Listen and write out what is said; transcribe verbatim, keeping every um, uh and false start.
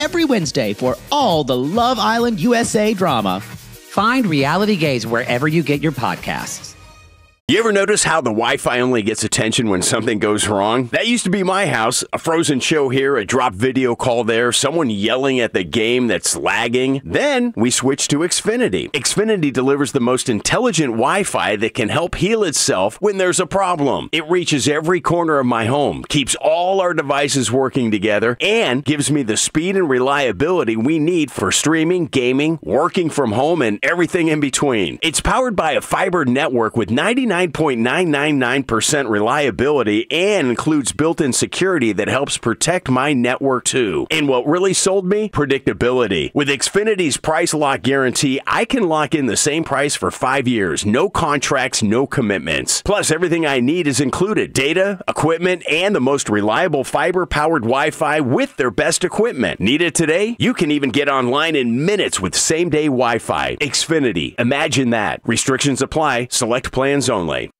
every Wednesday for all the Love Island U S A drama. Find Reality Gaze wherever you get your podcasts. You ever notice how the Wi-Fi only gets attention when something goes wrong? That used to be my house. A frozen show here, a dropped video call there, someone yelling at the game that's lagging. Then we switched to Xfinity. Xfinity delivers the most intelligent Wi-Fi that can help heal itself when there's a problem. It reaches every corner of my home, keeps all our devices working together, and gives me the speed and reliability we need for streaming, gaming, working from home, and everything in between. It's powered by a fiber network with ninety-nine point nine nine nine percent reliability and includes built-in security that helps protect my network too. And what really sold me? Predictability. With Xfinity's price lock guarantee, I can lock in the same price for five years. No contracts, no commitments. Plus, everything I need is included. Data, equipment, and the most reliable fiber-powered Wi-Fi with their best equipment. Need it today? You can even get online in minutes with same-day Wi-Fi. Xfinity. Imagine that. Restrictions apply. Select plans only.